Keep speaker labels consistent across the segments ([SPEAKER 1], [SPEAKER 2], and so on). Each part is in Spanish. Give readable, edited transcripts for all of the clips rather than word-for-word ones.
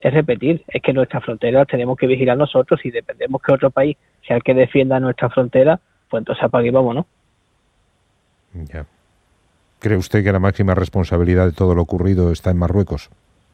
[SPEAKER 1] es repetir, es que nuestras fronteras tenemos que vigilar nosotros. Si dependemos que otro país sea el que defienda nuestra frontera, pues entonces apague y vámonos.
[SPEAKER 2] Ya. ¿Cree usted que la máxima responsabilidad de todo lo ocurrido está en Marruecos?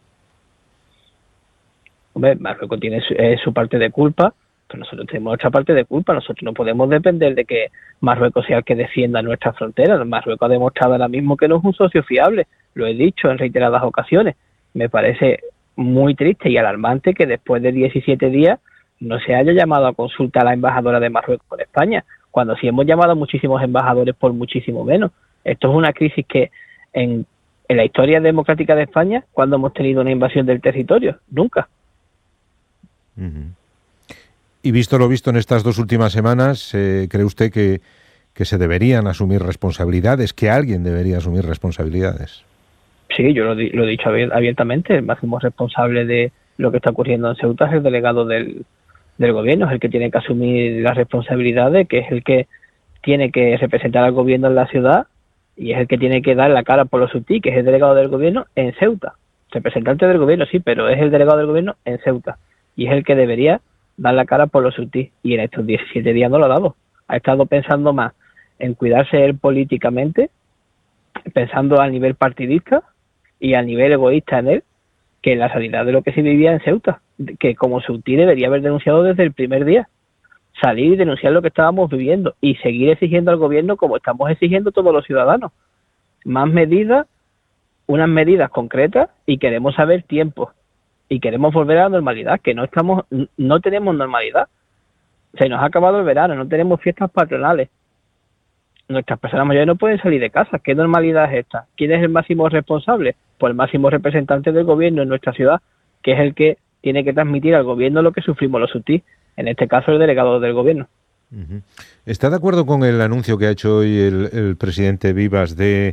[SPEAKER 1] Hombre, Marruecos tiene su parte de culpa, pero nosotros tenemos otra parte de culpa. Nosotros no podemos depender de que Marruecos sea el que defienda nuestras fronteras. Marruecos ha demostrado ahora mismo que no es un socio fiable. Lo he dicho en reiteradas ocasiones. Me parece muy triste y alarmante que después de 17 días no se haya llamado a consulta a la embajadora de Marruecos en España, cuando sí hemos llamado a muchísimos embajadores por muchísimo menos. Esto es una crisis que en la historia democrática de España, ¿cuándo hemos tenido una invasión del territorio? Nunca.
[SPEAKER 2] Uh-huh. Y visto lo visto en estas 2 últimas semanas, ¿cree usted que se deberían asumir responsabilidades, que alguien debería asumir responsabilidades?
[SPEAKER 1] Sí, yo lo he dicho abiertamente. El máximo responsable de lo que está ocurriendo en Ceuta es el delegado del gobierno, es el que tiene que asumir las responsabilidades, que es el que tiene que representar al gobierno en la ciudad y es el que tiene que dar la cara por los subtí, que es el delegado del gobierno en Ceuta. Representante del gobierno, sí, pero es el delegado del gobierno en Ceuta y es el que debería dar la cara por los subtí, y en estos 17 días no lo ha dado. Ha estado pensando más en cuidarse él políticamente, pensando a nivel partidista y a nivel egoísta en él, que en la sanidad de lo que se vivía en Ceuta, que como subtí debería haber denunciado desde el primer día, salir y denunciar lo que estábamos viviendo y seguir exigiendo al gobierno, como estamos exigiendo todos los ciudadanos, más medidas, unas medidas concretas, y queremos saber tiempos y queremos volver a la normalidad, que no tenemos normalidad. Se nos ha acabado el verano, no tenemos fiestas patronales, nuestras personas mayores no pueden salir de casa. ¿Qué normalidad es esta? ¿Quién es el máximo responsable? Pues el máximo representante del gobierno en nuestra ciudad, que es el que tiene que transmitir al gobierno lo que sufrimos los subtí, en este caso el delegado del gobierno.
[SPEAKER 2] Uh-huh. ¿Está de acuerdo con el anuncio que ha hecho hoy el presidente Vivas de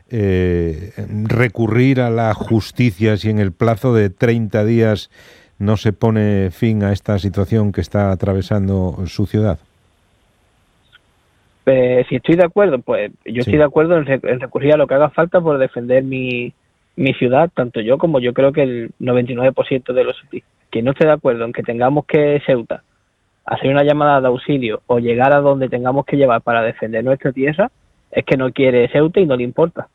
[SPEAKER 2] recurrir a la justicia si en el plazo de 30 días no se pone fin a esta situación que está atravesando su ciudad?
[SPEAKER 1] Si estoy de acuerdo, pues yo estoy de acuerdo en recurrir a lo que haga falta por defender mi ciudad, tanto yo como yo creo que el 99% de los subtí. Quien no esté de acuerdo en que tengamos que Ceuta hacer una llamada de auxilio o llegar a donde tengamos que llevar para defender nuestra tierra, es que no quiere Ceuta y no le importa.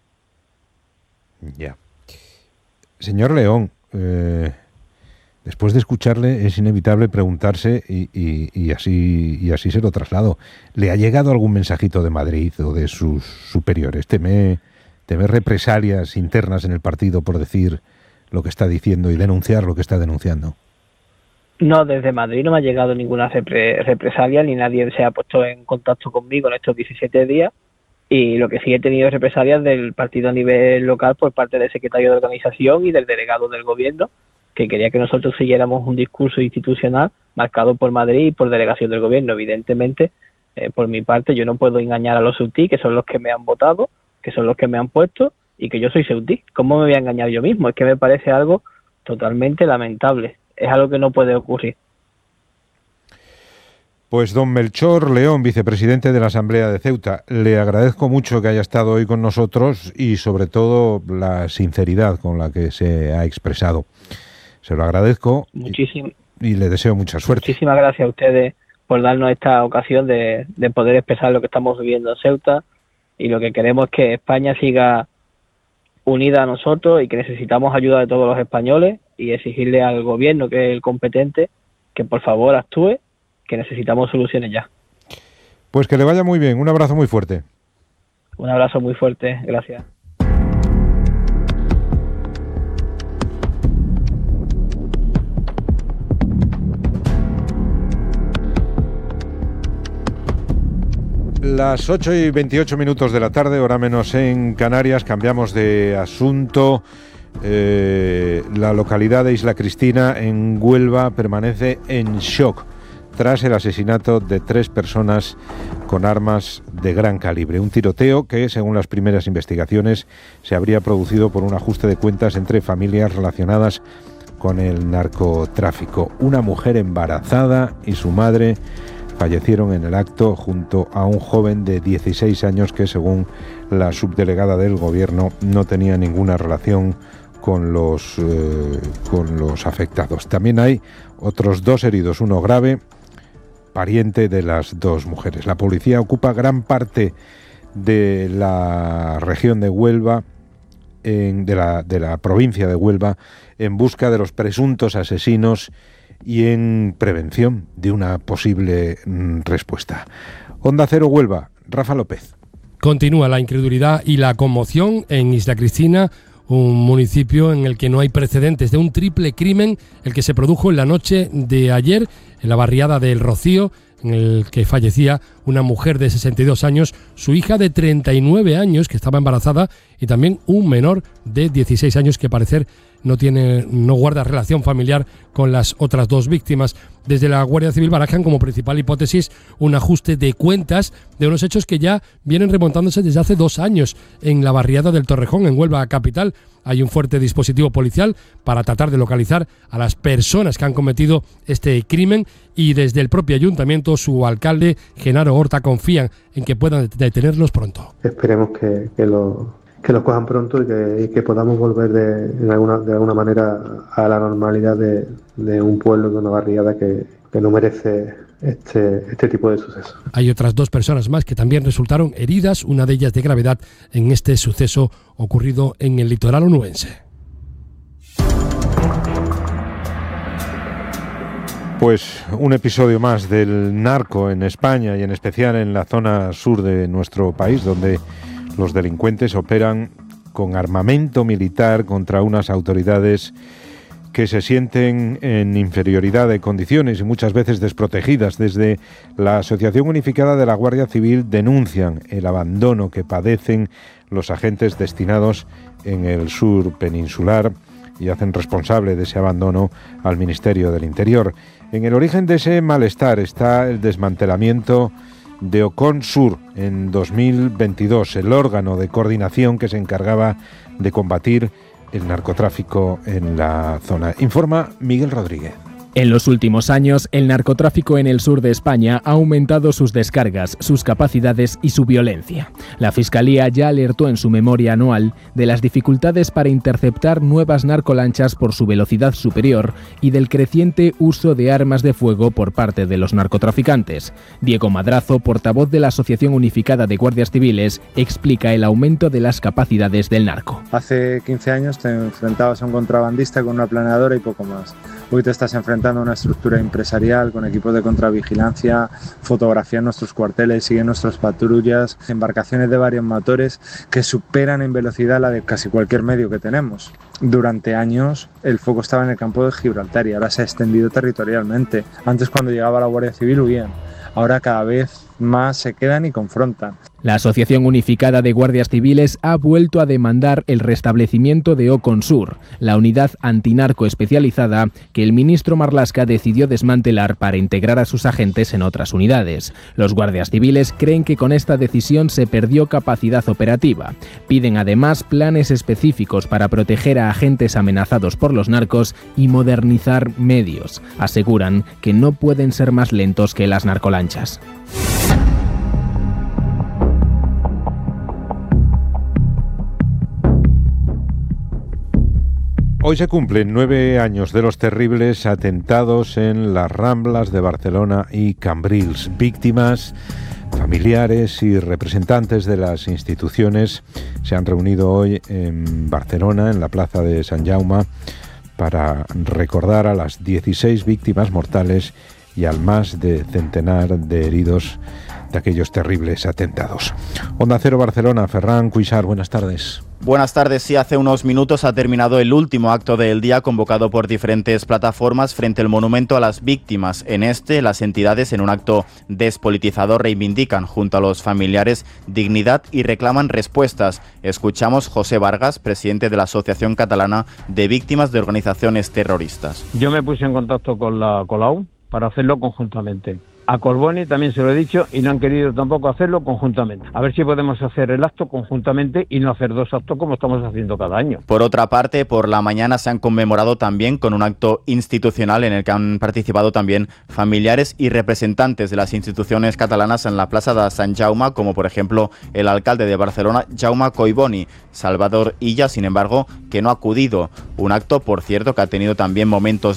[SPEAKER 2] Ya. Señor León, después de escucharle es inevitable preguntarse, y así se lo traslado, ¿le ha llegado algún mensajito de Madrid o de sus superiores? ¿Teme represalias internas en el partido por decir lo que está diciendo y denunciar lo que está denunciando?
[SPEAKER 1] No, desde Madrid no me ha llegado ninguna represalia, ni nadie se ha puesto en contacto conmigo en estos 17 días. Y lo que sí he tenido es represalias del partido a nivel local por parte del secretario de organización y del delegado del gobierno, que quería que nosotros siguiéramos un discurso institucional marcado por Madrid y por delegación del gobierno. Evidentemente, por mi parte, yo no puedo engañar a los subtí, que son los que me han votado, que son los que me han puesto, y que yo soy subtí. ¿Cómo me voy a engañar yo mismo? Es que me parece algo totalmente lamentable. Es algo que no puede ocurrir.
[SPEAKER 2] Pues don Melchor León, vicepresidente de la Asamblea de Ceuta, le agradezco mucho que haya estado hoy con nosotros y sobre todo la sinceridad con la que se ha expresado. Se lo agradezco y le deseo mucha suerte.
[SPEAKER 1] Muchísimas gracias a ustedes por darnos esta ocasión de poder expresar lo que estamos viviendo en Ceuta, y lo que queremos es que España siga unida a nosotros y que necesitamos ayuda de todos los españoles, y exigirle al gobierno, que es el competente, que por favor actúe, que necesitamos soluciones ya.
[SPEAKER 2] Pues que le vaya muy bien, un abrazo muy fuerte.
[SPEAKER 1] Un abrazo muy fuerte, gracias.
[SPEAKER 2] Las 8:28 de la tarde, hora menos en Canarias, cambiamos de asunto. La localidad de Isla Cristina, en Huelva, permanece en shock tras el asesinato de 3 personas con armas de gran calibre. Un tiroteo que, según las primeras investigaciones, se habría producido por un ajuste de cuentas entre familias relacionadas con el narcotráfico. Una mujer embarazada y su madre fallecieron en el acto junto a un joven de 16 años que, según la subdelegada del gobierno, no tenía ninguna relación con los afectados. También hay otros 2 heridos, uno grave, pariente de las 2 mujeres. La policía ocupa gran parte de la región de Huelva, de la provincia de Huelva, en busca de los presuntos asesinos y en prevención de una posible respuesta. Onda Cero Huelva, Rafa López.
[SPEAKER 3] Continúa la incredulidad y la conmoción en Isla Cristina, un municipio en el que no hay precedentes de un triple crimen, el que se produjo en la noche de ayer en la barriada del Rocío, en el que fallecía una mujer de 62 años, su hija de 39 años que estaba embarazada y también un menor de 16 años que parecer no guarda relación familiar con las otras 2 víctimas. Desde la Guardia Civil barajan como principal hipótesis un ajuste de cuentas de unos hechos que ya vienen remontándose desde hace 2 años en la barriada del Torrejón, en Huelva capital. Hay un fuerte dispositivo policial para tratar de localizar a las personas que han cometido este crimen y desde el propio ayuntamiento, su alcalde Genaro Horta, confían en que puedan detenerlos pronto.
[SPEAKER 4] Esperemos que los cojan pronto y que podamos volver de alguna manera a la normalidad de un pueblo, de una barriada que no merece este tipo de sucesos.
[SPEAKER 3] Hay otras 2 personas más que también resultaron heridas, una de ellas de gravedad, en este suceso ocurrido en el litoral onubense.
[SPEAKER 2] Pues un episodio más del narco en España y en especial en la zona sur de nuestro país, donde los delincuentes operan con armamento militar contra unas autoridades que se sienten en inferioridad de condiciones y muchas veces desprotegidas. Desde la Asociación Unificada de la Guardia Civil denuncian el abandono que padecen los agentes destinados en el sur peninsular y hacen responsable de ese abandono al Ministerio del Interior. En el origen de ese malestar está el desmantelamiento de Oconsur en 2022, el órgano de coordinación que se encargaba de combatir el narcotráfico en la zona. Informa Miguel Rodríguez.
[SPEAKER 5] En los últimos años, el narcotráfico en el sur de España ha aumentado sus descargas, sus capacidades y su violencia. La Fiscalía ya alertó en su memoria anual de las dificultades para interceptar nuevas narcolanchas por su velocidad superior y del creciente uso de armas de fuego por parte de los narcotraficantes. Diego Madrazo, portavoz de la Asociación Unificada de Guardias Civiles, explica el aumento de las capacidades del narco.
[SPEAKER 6] Hace 15 años te enfrentabas a un contrabandista con una planeadora y poco más. Hoy te estás enfrentando a una estructura empresarial con equipos de contravigilancia, fotografían nuestros cuarteles, siguen nuestras patrullas, embarcaciones de varios motores que superan en velocidad la de casi cualquier medio que tenemos. Durante años el foco estaba en el campo de Gibraltar y ahora se ha extendido territorialmente. Antes, cuando llegaba la Guardia Civil, huían. Ahora cada vez más se quedan y confrontan.
[SPEAKER 5] La Asociación Unificada de Guardias Civiles ha vuelto a demandar el restablecimiento de Oconsur, la unidad antinarco especializada que el ministro Marlaska decidió desmantelar para integrar a sus agentes en otras unidades. Los guardias civiles creen que con esta decisión se perdió capacidad operativa. Piden además planes específicos para proteger a agentes amenazados por los narcos y modernizar medios. Aseguran que no pueden ser más lentos que las narcolanchas.
[SPEAKER 2] Hoy se cumplen 9 años de los terribles atentados en las Ramblas de Barcelona y Cambrils. Víctimas, familiares y representantes de las instituciones se han reunido hoy en Barcelona, en la plaza de Sant Jaume, para recordar a las 16 víctimas mortales y al más de centenar de heridos de aquellos terribles atentados. Onda Cero Barcelona, Ferran Cuixart, buenas tardes.
[SPEAKER 7] Buenas tardes. Sí, hace unos minutos ha terminado el último acto del día convocado por diferentes plataformas frente al monumento a las víctimas. En este, las entidades, en un acto despolitizador, reivindican junto a los familiares dignidad y reclaman respuestas. Escuchamos José Vargas, presidente de la Asociación Catalana de Víctimas de Organizaciones Terroristas.
[SPEAKER 8] Yo me puse en contacto con la COLAU para hacerlo conjuntamente. A Collboni también se lo he dicho y no han querido tampoco hacerlo conjuntamente. A ver si podemos hacer el acto conjuntamente y no hacer 2 actos como estamos haciendo cada año.
[SPEAKER 7] Por otra parte, por la mañana se han conmemorado también con un acto institucional en el que han participado también familiares y representantes de las instituciones catalanas en la plaza de Sant Jaume, como por ejemplo el alcalde de Barcelona, Jaume Collboni. Salvador Illa, sin embargo, que no ha acudido. Un acto, por cierto, que ha tenido también momentos